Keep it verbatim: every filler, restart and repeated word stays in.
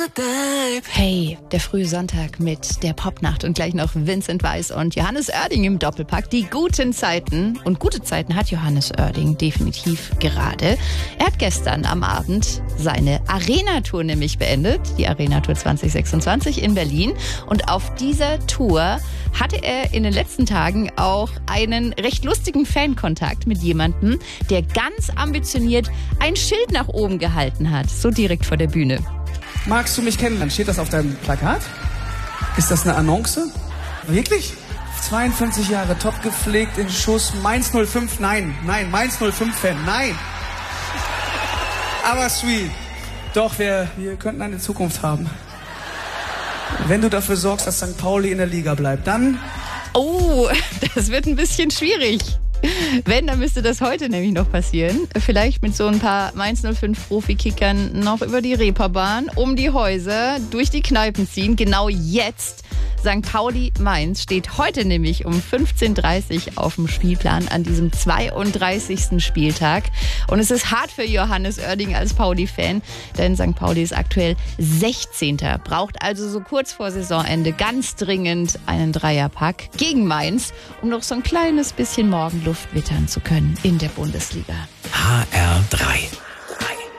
Hey, der frühe Sonntag mit der Popnacht und gleich noch Vincent Weiss und Johannes Oerding im Doppelpack. Die guten Zeiten. Und gute Zeiten hat Johannes Oerding definitiv gerade. Er hat gestern am Abend seine Arena-Tour nämlich beendet. Die Arena-Tour zwanzig sechsundzwanzig in Berlin. Und auf dieser Tour hatte er in den letzten Tagen auch einen recht lustigen Fankontakt mit jemandem, der ganz ambitioniert ein Schild nach oben gehalten hat. So direkt vor der Bühne. Magst du mich kennenlernen? Steht das auf deinem Plakat? Ist das eine Annonce? Wirklich? zweiundfünfzig Jahre, top gepflegt, in Schuss, Mainz null fünf, nein, nein, Mainz null fünf Fan, nein. Aber sweet. Doch, wir, wir könnten eine Zukunft haben. Wenn du dafür sorgst, dass Sankt Pauli in der Liga bleibt, dann... Oh, das wird ein bisschen schwierig. Wenn, dann müsste das heute nämlich noch passieren. Vielleicht mit so ein paar Mainz null fünf Profikickern noch über die Reeperbahn, um die Häuser, durch die Kneipen ziehen. Genau jetzt. Sankt Pauli Mainz steht heute nämlich um fünfzehn Uhr dreißig auf dem Spielplan an diesem zweiunddreißigsten Spieltag. Und es ist hart für Johannes Oerding als Pauli-Fan, denn Sankt Pauli ist aktuell sechzehnter Braucht also so kurz vor Saisonende ganz dringend einen Dreierpack gegen Mainz, um noch so ein kleines bisschen Morgenluft wittern zu können in der Bundesliga. H R drei